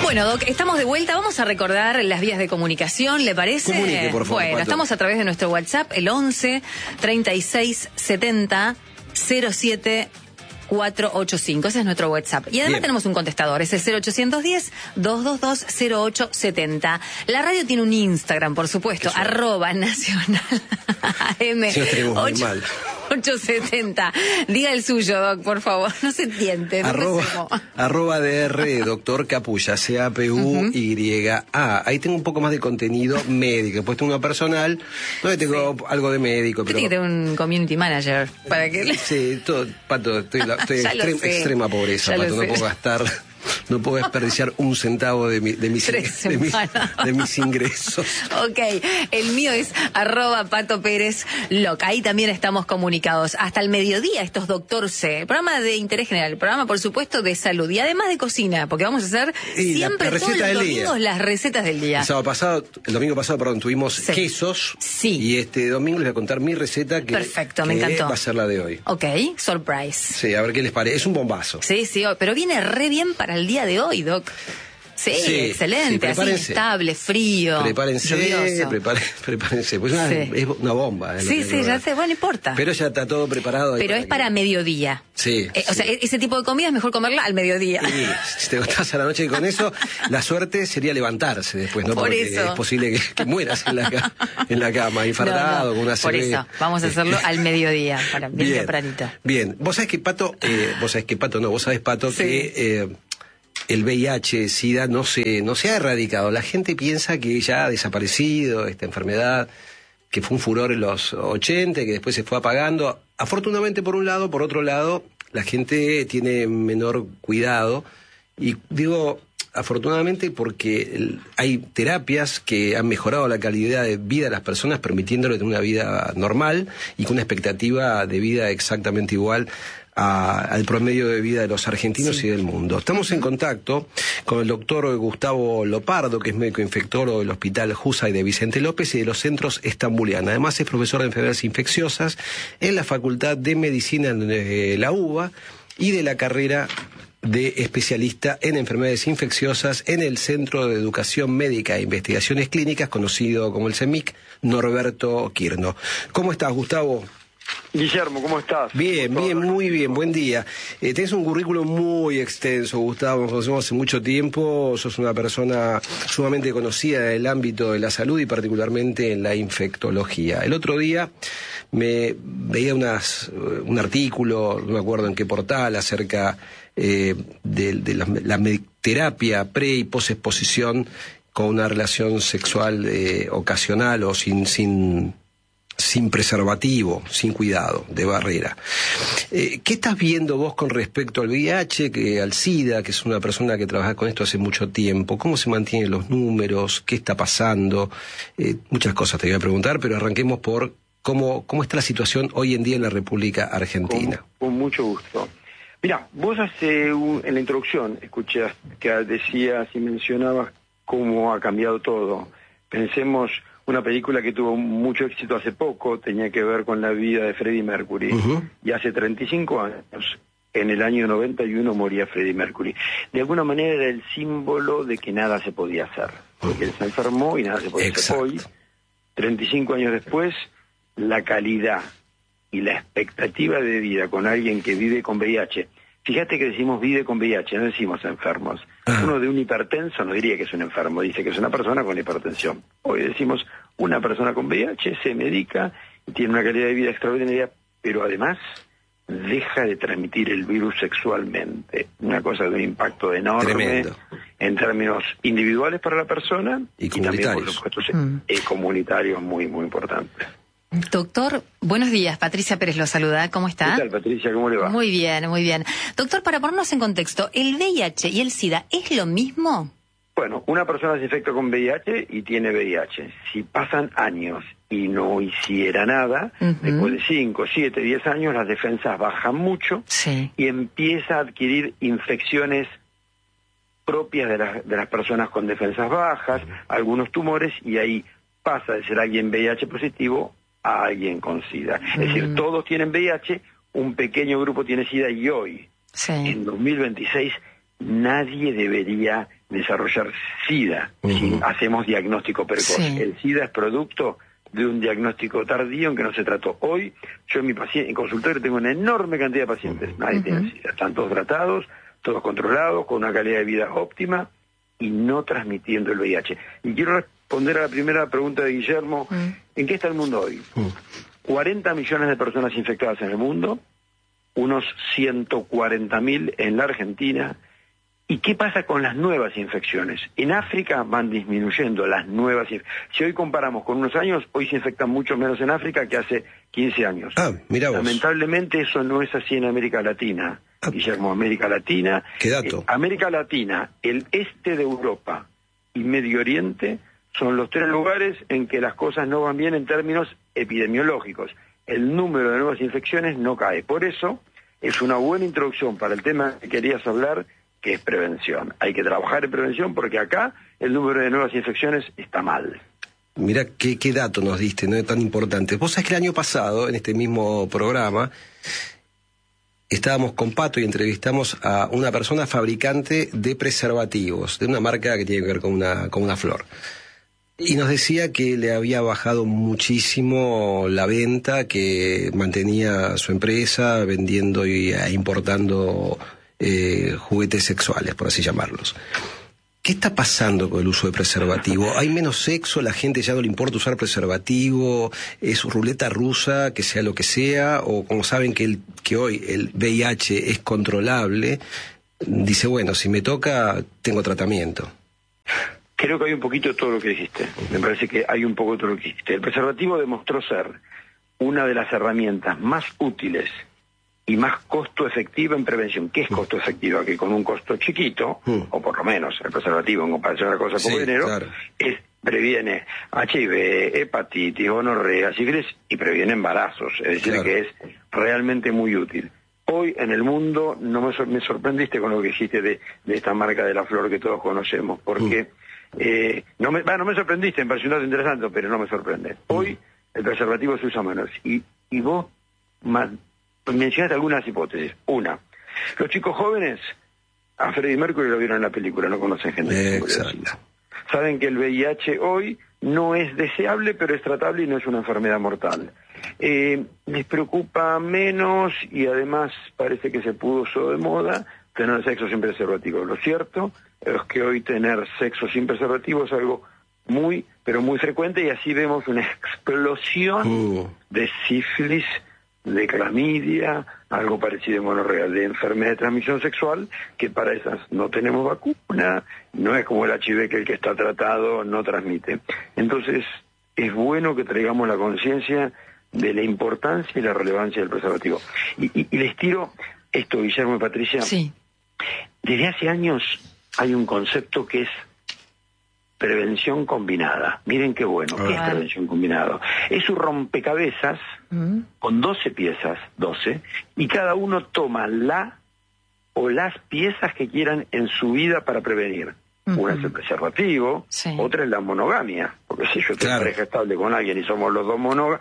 Bueno, Doc, estamos de vuelta. Vamos a recordar las vías de comunicación, ¿le parece? Comunique, por favor, bueno, Pato. estamos a través de nuestro WhatsApp, el 11 36 70 07 485. Ese es nuestro WhatsApp. Y además tenemos un contestador, es el 0810-222-0870. La radio tiene un Instagram, por supuesto, @nacional AM. Sí, nos tenemos muy mal. 870. Diga el suyo, Doc, por favor. No se tiente. No @ DR, doctor Capulla, CAPUYA. Ahí tengo un poco más de contenido médico. Después tengo una personal, donde tengo algo de médico. Pero... Tiene que tener un community manager para que... Sí, todo, Pato, estoy extrema pobreza, Ya Pato, no puedo gastar... No puedo desperdiciar un centavo de mis ingresos. Ok, el mío es @PatoPérezLoc. Ahí también estamos comunicados. Hasta el mediodía, estos Doctor C. Programa de interés general, programa, por supuesto, de salud y además de cocina, porque vamos a hacer siempre todos los domingos las recetas del día. El domingo pasado, tuvimos quesos. Sí. Y este domingo les voy a contar mi receta que, perfecto, me encantó. Va a ser la de hoy. Ok, surprise. Sí, a ver qué les parece. Es un bombazo. Sí, pero viene re bien para el día de hoy, Doc. Sí, excelente, así estable, frío, prepárense, pues es una bomba. Sí, ya sé, bueno, no importa. Pero ya está todo preparado. Pero es para mediodía. Sí. O sea, ese tipo de comida es mejor comerla al mediodía. Sí, si te gustas a la noche y con eso, la suerte sería levantarse después, ¿no? Porque es posible que mueras en la cama, infardado, con una por CB. eso, vamos a hacerlo al mediodía, bien tempranito. Bien, vos sabés, Pato, que... el VIH, SIDA, no se ha erradicado. La gente piensa que ya ha desaparecido esta enfermedad, que fue un furor en los 80, que después se fue apagando. Afortunadamente por un lado, por otro lado, la gente tiene menor cuidado. Y digo, afortunadamente porque hay terapias que han mejorado la calidad de vida de las personas, permitiéndoles tener una vida normal y con una expectativa de vida exactamente igual al promedio de vida de los argentinos y del mundo. Estamos en contacto con el doctor Gustavo Lopardo, que es médico infectólogo del Hospital Jusay de Vicente López y de los centros Estambuliana. Además es profesor de enfermedades infecciosas en la Facultad de Medicina de la UBA y de la carrera de especialista en enfermedades infecciosas en el Centro de Educación Médica e Investigaciones Clínicas, conocido como el CEMIC, Norberto Quirno. ¿Cómo estás, Gustavo? Guillermo, ¿cómo estás? Bien, muy bien, buen día. Tenés un currículum muy extenso, Gustavo, nos conocemos hace mucho tiempo, sos una persona sumamente conocida en el ámbito de la salud y particularmente en la infectología. El otro día me veía un artículo, no me acuerdo en qué portal, acerca de la terapia pre y posexposición con una relación sexual ocasional o sin preservativo, sin cuidado, de barrera. ¿Qué estás viendo vos con respecto al VIH, al SIDA, que es una persona que trabaja con esto hace mucho tiempo? ¿Cómo se mantienen los números? ¿Qué está pasando? Muchas cosas te voy a preguntar, pero arranquemos por cómo está la situación hoy en día en la República Argentina. Con mucho gusto. Mira, vos en la introducción escuché que decías y mencionabas cómo ha cambiado todo. Pensemos... Una película que tuvo mucho éxito hace poco, tenía que ver con la vida de Freddie Mercury. Y hace 35 años, en el año 91, moría Freddie Mercury. De alguna manera era el símbolo de que nada se podía hacer. Porque él se enfermó y nada se podía hacer. Hoy, 35 años después, la calidad y la expectativa de vida con alguien que vive con VIH. Fíjate que decimos vive con VIH, no decimos enfermos. Uno de un hipertenso no diría que es un enfermo, dice que es una persona con hipertensión. Hoy decimos una persona con VIH se medica y tiene una calidad de vida extraordinaria, pero además deja de transmitir el virus sexualmente. Una cosa de un impacto enorme. Tremendo. En términos individuales para la persona y también, por supuesto, comunitarios muy, muy importantes. Doctor, buenos días. Patricia Pérez lo saluda. ¿Cómo está? ¿Qué tal, Patricia? ¿Cómo le va? Muy bien, muy bien. Doctor, para ponernos en contexto, ¿el VIH y el SIDA es lo mismo? Bueno, una persona se infecta con VIH y tiene VIH. Si pasan años y no hiciera nada, después de 5, 7, 10 años, las defensas bajan mucho y empieza a adquirir infecciones propias de las personas con defensas bajas, algunos tumores, y ahí pasa de ser alguien VIH positivo a alguien con SIDA. Es decir, todos tienen VIH, un pequeño grupo tiene SIDA y hoy, en 2026, nadie debería desarrollar SIDA si hacemos diagnóstico precoz. El SIDA es producto de un diagnóstico tardío en que no se trató. Hoy, yo en consultorio tengo una enorme cantidad de pacientes, nadie tiene SIDA, están todos tratados, todos controlados, con una calidad de vida óptima y no transmitiendo el VIH. Y quiero responder a la primera pregunta de Guillermo, ¿en qué está el mundo hoy? 40 millones de personas infectadas en el mundo, unos 140.000 en la Argentina. ¿Y qué pasa con las nuevas infecciones? En África van disminuyendo las nuevas infecciones. Si hoy comparamos con unos años, hoy se infectan mucho menos en África que hace 15 años. Mira vos. Lamentablemente eso no es así en América Latina. Guillermo, América Latina. ¿Qué dato? América Latina, el este de Europa y Medio Oriente son los 3 lugares en que las cosas no van bien en términos epidemiológicos. El número de nuevas infecciones no cae. Por eso es una buena introducción para el tema que querías hablar, que es prevención. Hay que trabajar en prevención porque acá el número de nuevas infecciones está mal. Mira qué dato nos diste, no es tan importante. Vos sabés que el año pasado, en este mismo programa, estábamos con Pato y entrevistamos a una persona fabricante de preservativos, de una marca que tiene que ver con una flor. Y nos decía que le había bajado muchísimo la venta, que mantenía su empresa vendiendo e importando juguetes sexuales, por así llamarlos. ¿Qué está pasando con el uso de preservativo? ¿Hay menos sexo? ¿La gente ya no le importa usar preservativo? ¿Es ruleta rusa, que sea lo que sea? ¿O como saben que hoy el VIH es controlable, dice, bueno, si me toca, tengo tratamiento? Creo que hay un poquito de todo lo que dijiste. Me parece que hay un poco de todo lo que dijiste. El preservativo demostró ser una de las herramientas más útiles y más costo efectiva en prevención. ¿Qué es costo efectiva? Que con un costo chiquito, o por lo menos el preservativo en comparación a la cosa como dinero, claro, previene HIV, hepatitis, gonorrea, sífilis y previene embarazos. Es decir, claro, que es realmente muy útil. Hoy en el mundo me sorprendiste con lo que dijiste de esta marca de la flor que todos conocemos, porque no me sorprendiste, me pareció un dato interesante, pero no me sorprende. Hoy el preservativo se usa menos. Y vos mencionaste algunas hipótesis. Una, los chicos jóvenes a Freddie Mercury lo vieron en la película, no conocen gente. Exacto. Saben que el VIH hoy no es deseable, pero es tratable y no es una enfermedad mortal. Les preocupa menos y además parece que se puso de moda tener sexo sin preservativo. Lo cierto es que hoy tener sexo sin preservativo es algo muy, pero muy frecuente, y así vemos una explosión de sífilis, de clamidia, algo parecido en gonorrea, de enfermedad de transmisión sexual, que para esas no tenemos vacuna, no es como el HIV que el que está tratado no transmite. Entonces, es bueno que traigamos la conciencia de la importancia y la relevancia del preservativo. Y les tiro esto, Guillermo y Patricia. Sí. Desde hace años hay un concepto que es prevención combinada. Miren qué bueno. ¿Qué es prevención combinada? Es un rompecabezas con 12 piezas, 12, y cada uno toma la o las piezas que quieran en su vida para prevenir. Una es el preservativo, otra es la monogamia, porque si yo tengo pareja estable con alguien y somos los dos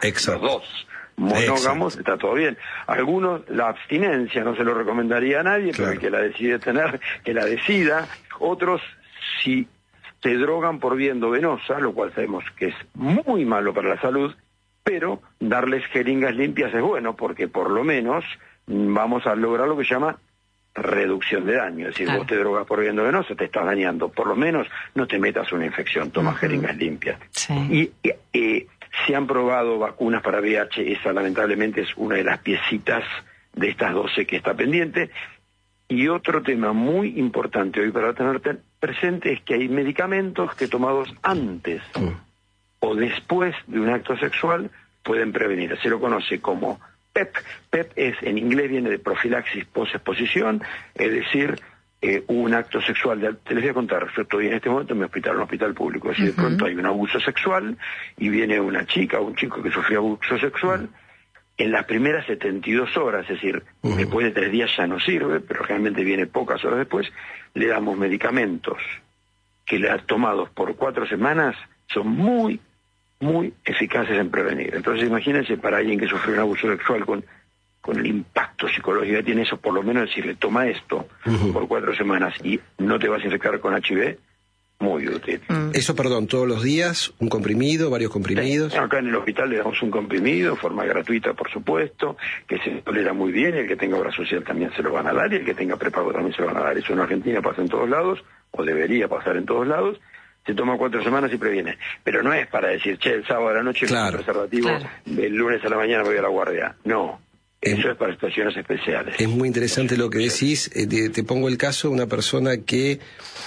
monógamos, está todo bien. Algunos, la abstinencia no se lo recomendaría a nadie, pero el que la decide tener, que la decida. Otros, si se drogan por vía endovenosa, lo cual sabemos que es muy malo para la salud, pero darles jeringas limpias es bueno, porque por lo menos vamos a lograr lo que se llama reducción de daño. Es decir, vos te drogas por vía endovenosa, te estás dañando, por lo menos no te metas una infección, toma jeringas limpias. Y se han probado vacunas para VIH, esa lamentablemente es una de las piecitas de estas 12 que está pendiente. Y otro tema muy importante hoy para tener presente es que hay medicamentos que tomados antes o después de un acto sexual pueden prevenir. Se lo conoce como PEP. PEP en inglés viene de profilaxis post-exposición, es decir, un acto sexual. Te les voy a contar, yo estoy en este momento en mi hospital, un hospital público, si de pronto hay un abuso sexual y viene una chica o un chico que sufrió abuso sexual, en las primeras 72 horas, es decir, después de 3 días ya no sirve, pero realmente viene pocas horas después, le damos medicamentos que tomados por 4 semanas son muy, muy eficaces en prevenir. Entonces imagínense para alguien que sufrió un abuso sexual con con el impacto psicológico que tiene eso, por lo menos decirle, toma esto por 4 semanas y no te vas a infectar con HIV, muy útil. Eso, perdón, todos los días, un comprimido, varios comprimidos. Sí, acá en el hospital le damos un comprimido, forma gratuita, por supuesto, que se tolera muy bien, el que tenga obra social también se lo van a dar, y el que tenga prepago también se lo van a dar. Eso en Argentina pasa en todos lados, o debería pasar en todos lados. Se toma 4 semanas y previene. Pero no es para decir, che, el sábado a la noche con preservativo, el lunes a la mañana voy a la guardia. No. Eso es para situaciones especiales. Es muy interesante lo que decís. Te pongo el caso de una persona que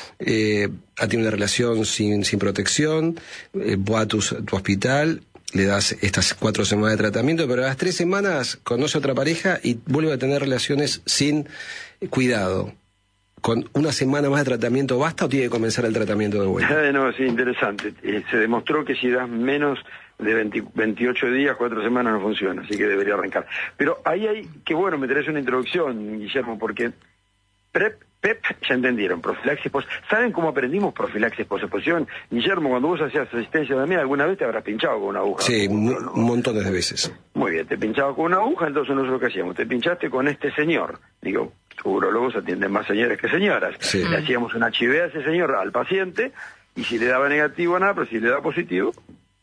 ha tenido una relación sin protección, va a tu hospital, le das estas 4 semanas de tratamiento, pero a las 3 semanas conoce a otra pareja y vuelve a tener relaciones sin cuidado. ¿Con una semana más de tratamiento basta o tiene que comenzar el tratamiento de vuelta? No, sí, interesante. Se demostró que si das menos de 28 días, 4 semanas no funciona, así que debería arrancar. Pero ahí hay, que bueno, me traes una introducción, Guillermo, porque PrEP, ya entendieron, profilaxis post. ¿Saben cómo aprendimos profilaxis post-exposición? Guillermo, cuando vos hacías asistencia también, ¿alguna vez te habrás pinchado con una aguja? Sí, montones de veces. Muy bien, te pinchaba con una aguja, entonces nosotros lo que hacíamos, te pinchaste con este señor, digo, urólogos atienden más señores que señoras. Sí. Le hacíamos un HIV a ese señor, al paciente, y si le daba negativo nada, pero si le daba positivo,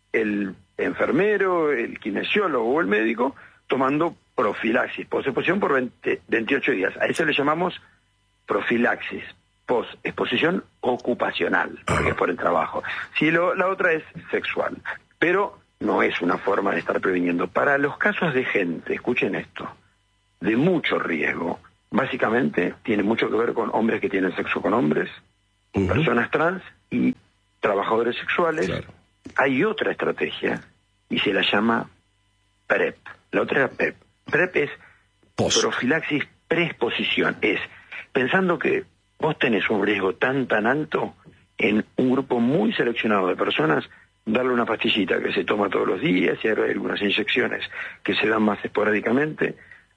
el enfermero, el kinesiólogo o el médico tomando profilaxis post-exposición por 28 días. A eso le llamamos profilaxis post-exposición ocupacional, porque es por el trabajo. Si la otra es sexual, pero no es una forma de estar previniendo. Para los casos de gente, escuchen esto, de mucho riesgo, básicamente tiene mucho que ver con hombres que tienen sexo con hombres, personas trans y trabajadores sexuales. Claro. Hay otra estrategia y se la llama PrEP. La otra es PrEP. PrEP es profilaxis preexposición. Es pensando que vos tenés un riesgo tan alto en un grupo muy seleccionado de personas, darle una pastillita que se toma todos los días y hay algunas inyecciones que se dan más esporádicamente.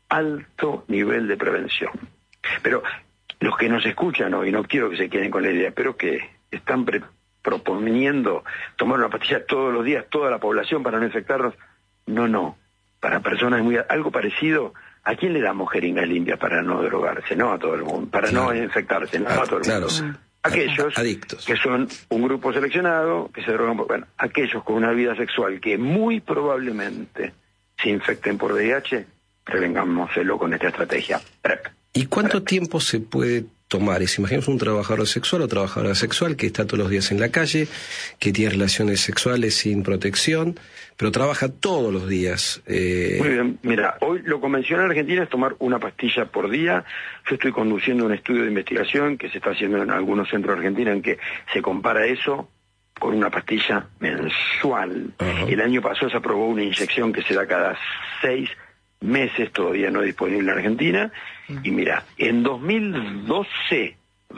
Alto nivel de prevención. Pero los que nos escuchan hoy, no quiero que se queden con la idea, pero que están proponiendo tomar una pastilla todos los días, toda la población para no infectarnos, no. Para personas algo parecido, ¿a quién le damos jeringas limpias para no drogarse? No a todo el mundo, para no infectarse, no a todo el mundo. Aquellos adictos, que son un grupo seleccionado, que se drogan, aquellos con una vida sexual que muy probablemente se infecten por VIH, prevengámoselo con esta estrategia PrEP. ¿Y cuánto tiempo se puede tomar? Imaginemos un trabajador sexual o trabajadora sexual que está todos los días en la calle, que tiene relaciones sexuales sin protección, pero trabaja todos los días. Muy bien, mira, hoy lo convencional en Argentina es tomar una pastilla por día. Yo estoy conduciendo un estudio de investigación que se está haciendo en algunos centros de Argentina en que se compara eso con una pastilla mensual. El año pasado se aprobó una inyección que se da cada 6 meses, todavía no disponible en Argentina, y mira, en 2012,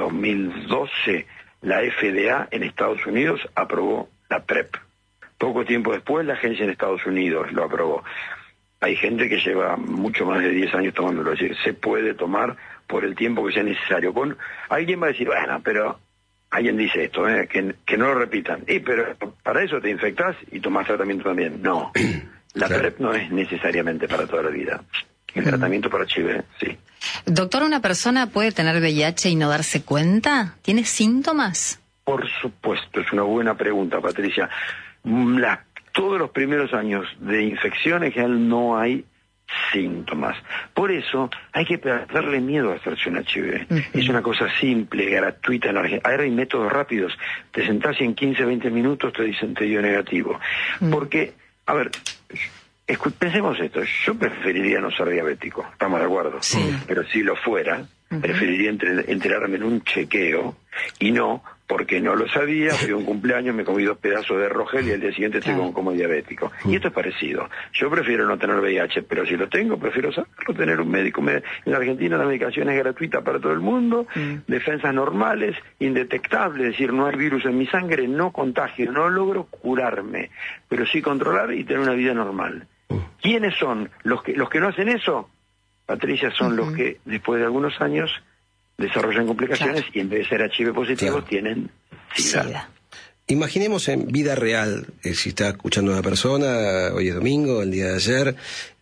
la FDA en Estados Unidos aprobó la PrEP. Poco tiempo después, la agencia en Estados Unidos lo aprobó. Hay gente que lleva mucho más de 10 años tomándolo, es decir, se puede tomar por el tiempo que sea necesario. Alguien va a decir, bueno, pero alguien dice esto, que no lo repitan. Pero para eso te infectás y tomás tratamiento también. No. La PrEP no es necesariamente para toda la vida. El tratamiento para HIV, sí. Doctor, ¿una persona puede tener VIH y no darse cuenta? ¿Tiene síntomas? Por supuesto, es una buena pregunta, Patricia. Todos los primeros años de infección en general no hay síntomas. Por eso hay que perderle miedo a hacerse un HIV. Es una cosa simple, gratuita en la Argentina. Ahora hay métodos rápidos. Te sentás y en 15, 20 minutos te dicen te dio negativo. Porque, a ver, pensemos esto, yo preferiría no ser diabético, estamos de acuerdo, pero si lo fuera, preferiría enterarme en un chequeo y no porque no lo sabía, fui a un cumpleaños, me comí 2 pedazos de Rogel y al día siguiente estoy como diabético. Y esto es parecido. Yo prefiero no tener VIH, pero si lo tengo, prefiero saberlo, tener un médico. En la Argentina la medicación es gratuita para todo el mundo, defensas normales, indetectables, es decir, no hay virus en mi sangre, no contagio, no logro curarme, pero sí controlar y tener una vida normal. ¿Quiénes son? Los que no hacen eso, Patricia, son los que después de algunos años desarrollan complicaciones y en vez de ser HIV positivos tienen SIDA. Imaginemos en vida real, si está escuchando a una persona, hoy es domingo, el día de ayer,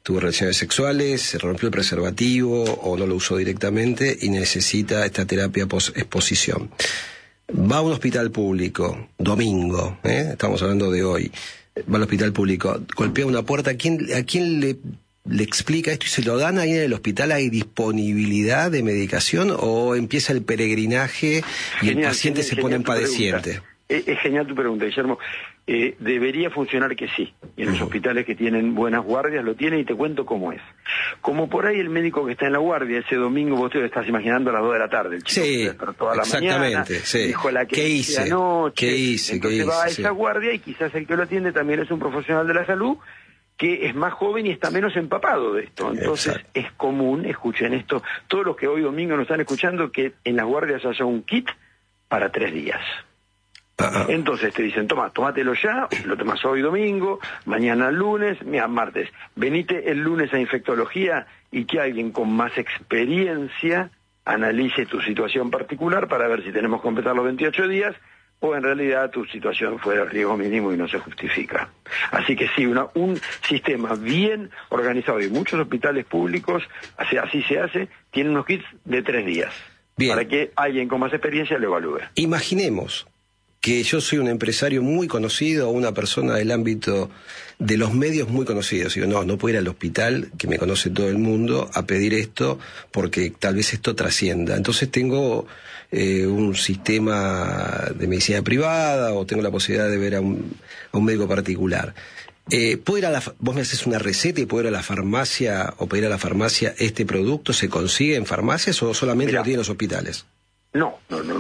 tuvo relaciones sexuales, se rompió el preservativo o no lo usó directamente y necesita esta terapia post-exposición. Va a un hospital público, domingo, estamos hablando de hoy, va al hospital público, golpea una puerta, ¿a quién le explica esto y se lo dan ahí en el hospital? ¿Hay disponibilidad de medicación o empieza el peregrinaje y el paciente se pone en padeciente? Es genial tu pregunta, Guillermo. Debería funcionar que sí. Y en los hospitales que tienen buenas guardias lo tienen, y te cuento cómo es. Como por ahí el médico que está en la guardia ese domingo, vos te lo estás imaginando a las 2 de la tarde, el chico sí, toda la mañana, dijo la que hice anoche, entonces va a esa guardia y quizás el que lo atiende también es un profesional de la salud que es más joven y está menos empapado de esto. Entonces es común, escuchen esto, todos los que hoy domingo nos están escuchando, que en las guardias haya un kit para 3 días. Entonces te dicen, tómatelo ya, lo tomas hoy domingo, mañana lunes, martes, venite el lunes a infectología y que alguien con más experiencia analice tu situación particular para ver si tenemos que completar los 28 días o en realidad tu situación fue de riesgo mínimo y no se justifica. Así que sí, un sistema bien organizado y muchos hospitales públicos, así se hace, tienen unos kits de 3 días. Bien. Para que alguien con más experiencia lo evalúe. Imaginemos que yo soy un empresario muy conocido o una persona del ámbito de los medios muy conocidos. Digo, no puedo ir al hospital, que me conoce todo el mundo, a pedir esto, porque tal vez esto trascienda. Entonces tengo un sistema de medicina privada o tengo la posibilidad de ver a un médico particular. ¿Puedo ir vos me haces una receta y puedo ir a la farmacia o pedir a la farmacia este producto? ¿Se consigue en farmacias o solamente lo tienen los hospitales? No.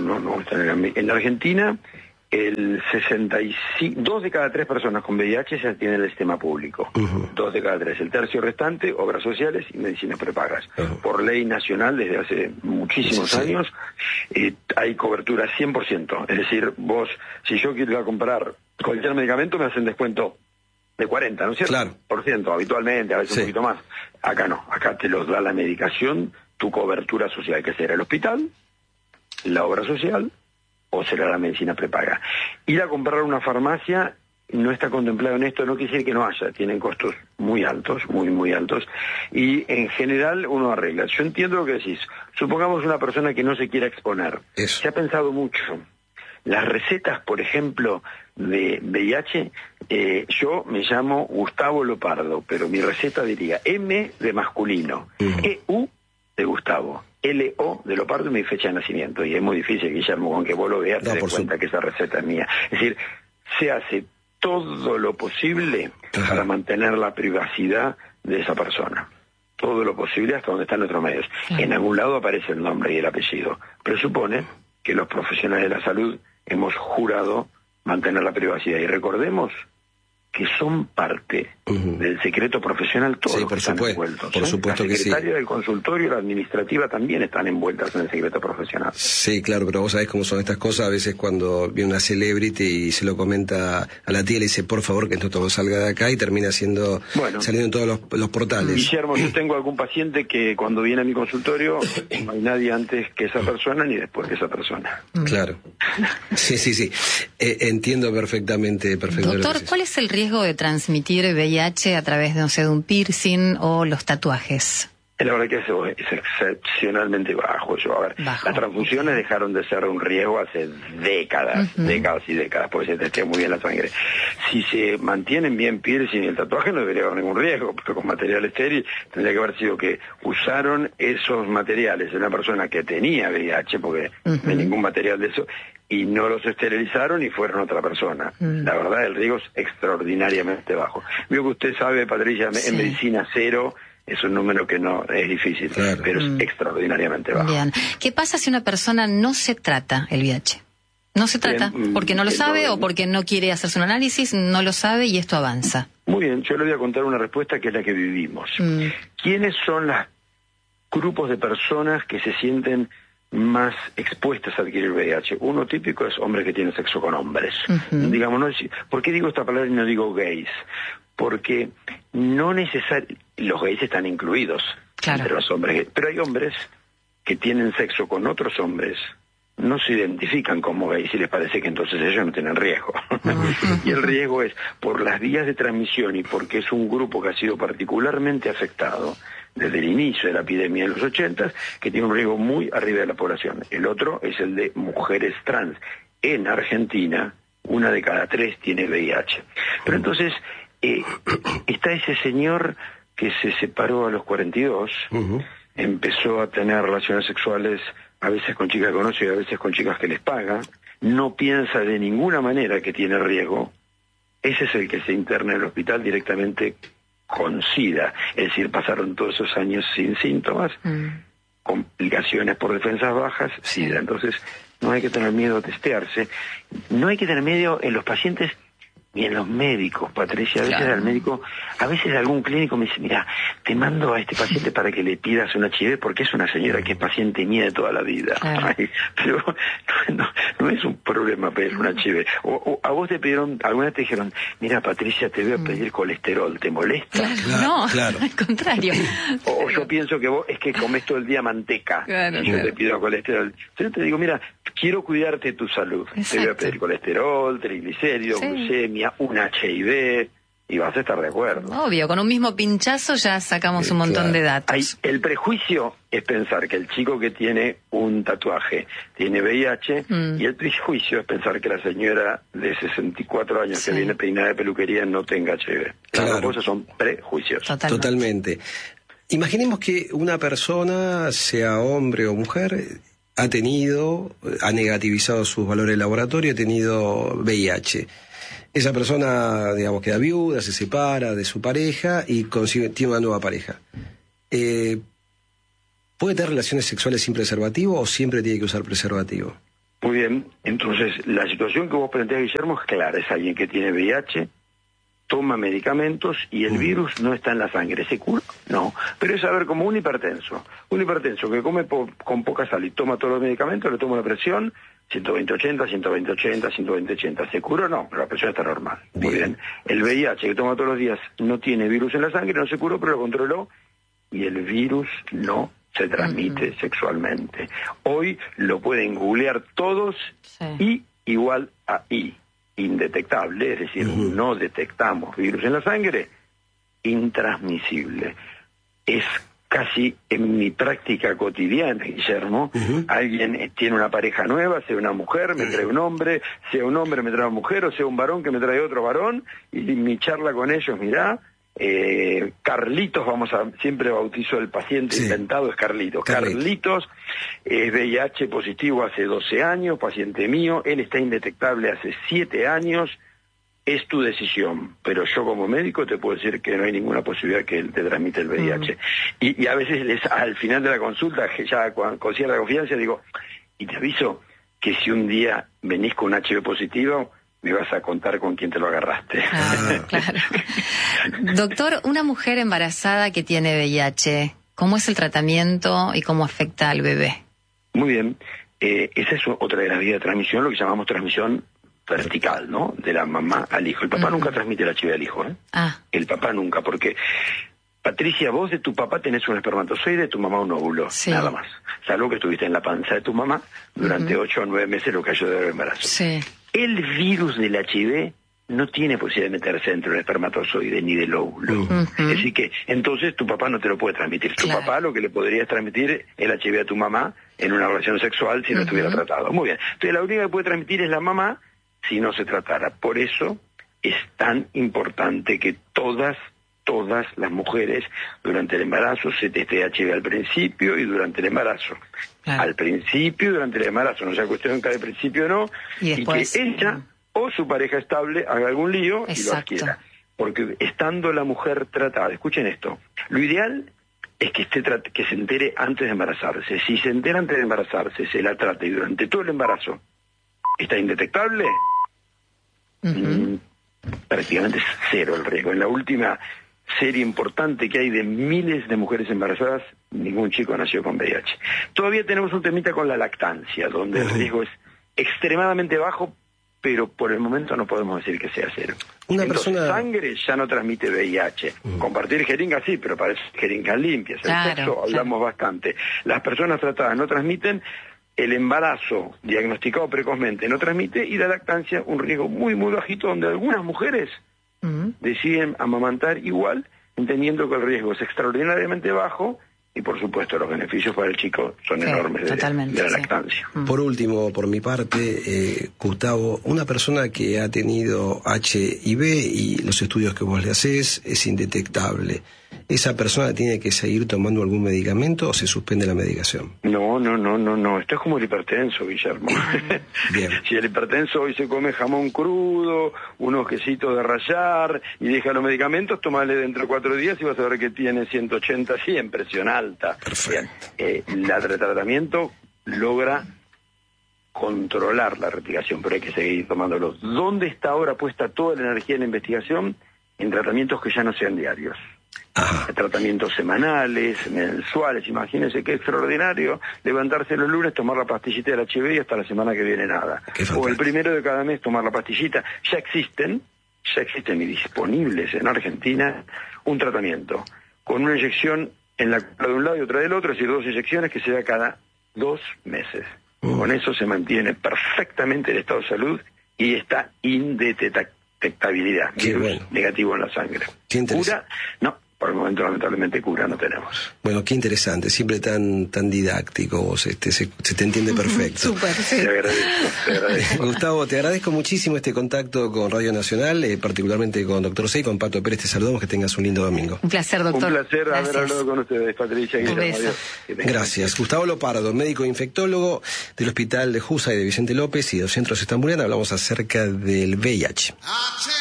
En la Argentina, el 2 de cada 3 personas con VIH ya tienen el sistema público. 2 de cada 3. El tercio restante, obras sociales y medicinas prepagas. Por ley nacional, desde hace muchísimos años, hay cobertura 100%. Es decir, vos, si yo quiero ir a comprar cualquier medicamento, me hacen descuento de 40, ¿no es cierto? Claro. Por ciento, habitualmente, a veces un poquito más. Acá no. Acá te los da la medicación, tu cobertura social, que será el hospital, la obra social o será la medicina prepaga. Ir a comprar una farmacia no está contemplado en esto, no quiere decir que no haya, tienen costos muy altos, muy altos, y en general uno arregla. Yo entiendo lo que decís. Supongamos una persona que no se quiera exponer. Eso. Se ha pensado mucho. Las recetas, por ejemplo, de VIH, yo me llamo Gustavo Lopardo, pero mi receta diría M de masculino, EU de Gustavo, LO de Lopardo y mi fecha de nacimiento. Y es muy difícil, Guillermo, aunque vos lo veas, te des cuenta que esa receta es mía. Es decir, se hace todo lo posible para mantener la privacidad de esa persona. Todo lo posible hasta donde están nuestros medios. En algún lado aparece el nombre y el apellido. Presupone que los profesionales de la salud hemos jurado mantener la privacidad. Y recordemos que son parte del secreto profesional, todos los que están envueltos. Por supuesto que sí. La secretaria del consultorio y la administrativa también están envueltas en el secreto profesional. Sí, claro, pero vos sabés cómo son estas cosas. A veces cuando viene una celebrity y se lo comenta a la tía, le dice, por favor, que esto todo salga de acá, y termina saliendo en todos los portales. Guillermo, yo tengo algún paciente que cuando viene a mi consultorio no hay nadie antes que esa persona ni después que esa persona. Claro. Sí. Entiendo perfectamente. Doctor, ¿cuál es el riesgo de transmitir VIH a través de un piercing o los tatuajes? La verdad que eso es excepcionalmente bajo. Las transfusiones dejaron de ser un riesgo hace décadas, porque se testea muy bien la sangre. Si se mantienen bien piercing y el tatuaje, no debería haber ningún riesgo, porque con material estéril tendría que haber sido que usaron esos materiales de una persona que tenía VIH, porque no hay ningún material de eso, y no los esterilizaron y fueron otra persona. La verdad, el riesgo es extraordinariamente bajo. Veo que usted sabe, Patricia, en medicina cero es un número que no es difícil, pero es extraordinariamente bajo. Bien. ¿Qué pasa si una persona no se trata el VIH? No se trata porque no lo sabe o porque no quiere hacerse un análisis, no lo sabe y esto avanza. Muy bien, yo le voy a contar una respuesta que es la que vivimos. ¿Quiénes son los grupos de personas que se sienten más expuestas a adquirir VIH? Uno típico es hombres que tienen sexo con hombres. Digamos, no es, ¿por qué digo esta palabra y no digo gays? Porque no los gays están incluidos entre los hombres, pero hay hombres que tienen sexo con otros hombres no se identifican como gays y les parece que entonces ellos no tienen riesgo. Y el riesgo es por las vías de transmisión y porque es un grupo que ha sido particularmente afectado desde el inicio de la epidemia en los 80, que tiene un riesgo muy arriba de la población. El otro es el de mujeres trans. En Argentina, 1 de cada 3 tiene VIH. Pero entonces, está ese señor que se separó a los 42, empezó a tener relaciones sexuales a veces con chicas que conoce y a veces con chicas que les paga, no piensa de ninguna manera que tiene riesgo. Ese es el que se interna en el hospital directamente con SIDA, es decir, pasaron todos esos años sin síntomas, complicaciones por defensas bajas, SIDA. Entonces, no hay que tener miedo a testearse, no hay que tener miedo en los pacientes ni en los médicos, Patricia. A veces al médico, a veces algún clínico me dice, mira, te mando a este paciente para que le pidas un HIV porque es una señora que es paciente mía de toda la vida. Ay, pero no es un problema pedir un HIV. O a vos te pidieron, alguna vez te dijeron, mira Patricia, te voy a pedir colesterol, ¿te molesta? No, al contrario. O yo pienso que vos es que comés todo el día manteca y yo te pido colesterol. Yo te digo, mira, quiero cuidarte tu salud. Te voy a pedir colesterol, triglicéridos, glucemia, un HIV, y vas a estar de acuerdo. Obvio, con un mismo pinchazo ya sacamos un montón de datos. El prejuicio es pensar que el chico que tiene un tatuaje tiene VIH, y el prejuicio es pensar que la señora de 64 años que viene peinada de peluquería no tenga HIV. Las dos cosas son prejuicios. Totalmente. Imaginemos que una persona, sea hombre o mujer, ha negativizado sus valores de laboratorio, ha tenido VIH. Esa persona, digamos, queda viuda, se separa de su pareja y tiene una nueva pareja. ¿Puede tener relaciones sexuales sin preservativo o siempre tiene que usar preservativo? Muy bien, entonces la situación que vos planteás, Guillermo, es clara. Es alguien que tiene VIH, toma medicamentos y el virus no está en la sangre. ¿Se cura? No. Pero es, a ver, como un hipertenso que come con poca sal y toma todos los medicamentos, le toma la presión, 120-80, 120-80, 120-80. ¿Se curó? No, pero la presión está normal. Muy bien. El VIH que toma todos los días no tiene virus en la sangre, no se curó, pero lo controló y el virus no se transmite sexualmente. Hoy lo pueden googlear todos, I igual a I. Indetectable, es decir, no detectamos virus en la sangre, intransmisible. Es casi en mi práctica cotidiana, Guillermo, alguien tiene una pareja nueva, sea una mujer, me trae un hombre, sea un hombre, me trae una mujer, o sea un varón que me trae otro varón, y mi charla con ellos, mirá, Carlitos, siempre bautizo al paciente inventado, es Carlitos. Carlitos es VIH positivo hace 12 años, paciente mío, él está indetectable hace 7 años, es tu decisión, pero yo como médico te puedo decir que no hay ninguna posibilidad que él te transmita el VIH. Y a veces al final de la consulta, ya con cierta confianza, digo, y te aviso que si un día venís con un HIV positivo, me vas a contar con quién te lo agarraste. Claro. Doctor, una mujer embarazada que tiene VIH, ¿cómo es el tratamiento y cómo afecta al bebé? Muy bien. Esa es otra de las vías de transmisión, lo que llamamos transmisión vertical, ¿no? De la mamá al hijo. El papá nunca transmite el HIV al hijo, ¿eh? El papá nunca, porque Patricia, vos de tu papá tenés un espermatozoide, de tu mamá un óvulo, nada más. Salvo que estuviste en la panza de tu mamá durante 8 o 9 meses, lo que ayudó al embarazo. El virus del HIV no tiene posibilidad de meterse dentro del espermatozoide ni del óvulo. Es decir que, entonces tu papá no te lo puede transmitir. Tu papá lo que le podría transmitir el HIV a tu mamá en una relación sexual si no estuviera tratado. Muy bien. Entonces la única que puede transmitir es la mamá si no se tratara. Por eso es tan importante que todas las mujeres durante el embarazo se teste HIV al principio y durante el embarazo. Al principio y durante el embarazo, no sea cuestión que al principio no, y que ella o su pareja estable haga algún lío y lo adquiera. Porque estando la mujer tratada, escuchen esto, lo ideal es que se entere antes de embarazarse. Si se entera antes de embarazarse, se la trata y durante todo el embarazo está indetectable, prácticamente es cero el riesgo. En la última serie importante que hay de miles de mujeres embarazadas, ningún chico nació con VIH. Todavía tenemos un temita con la lactancia, donde el riesgo es extremadamente bajo, pero por el momento no podemos decir que sea cero. Una persona... sangre ya no transmite VIH. Compartir jeringas sí, pero para jeringas limpias. El sexo hablamos bastante. Las personas tratadas no transmiten, el embarazo diagnosticado precozmente no transmite, y la lactancia un riesgo muy, muy bajito, donde algunas mujeres deciden amamantar igual, entendiendo que el riesgo es extraordinariamente bajo, y por supuesto los beneficios para el chico son enormes de la lactancia. Por último, por mi parte, Gustavo, una persona que ha tenido HIV y los estudios que vos le hacés es indetectable, ¿esa persona tiene que seguir tomando algún medicamento o se suspende la medicación? No, esto es como el hipertenso, Guillermo. Bien. Si el hipertenso hoy se come jamón crudo, unos quesitos de rallar y deja los medicamentos, tomale dentro de 4 días y vas a ver que tiene 180, 100, presión alta. Perfecto. El tratamiento logra controlar la replicación, pero hay que seguir tomándolos. ¿Dónde está ahora puesta toda la energía en la investigación? En tratamientos que ya no sean diarios. Tratamientos semanales, mensuales. Imagínense qué extraordinario levantarse los lunes, tomar la pastillita del HIV y hasta la semana que viene nada. O el 1 de cada mes tomar la pastillita. Ya existen y disponibles en Argentina un tratamiento con una inyección en la cola de un lado y otra del otro, es decir, 2 inyecciones que se da cada 2 meses. Con eso se mantiene perfectamente el estado de salud y está indetectabilidad, negativo en la sangre. ¿Cura? No. Por el momento, lamentablemente, cura no tenemos. Bueno, qué interesante, siempre tan didáctico vos, se te entiende perfecto. Súper, sí. Te agradezco. Gustavo, te agradezco muchísimo este contacto con Radio Nacional, particularmente con Dr. C y con Pato Pérez. Te saludamos, que tengas un lindo domingo. Un placer, doctor. Un placer haber hablado con ustedes, Patricia. Un beso. Gracias. Gustavo Lopardo, médico infectólogo del Hospital de Jusa y de Vicente López y de los Centros Estambulín. Hablamos acerca del VIH.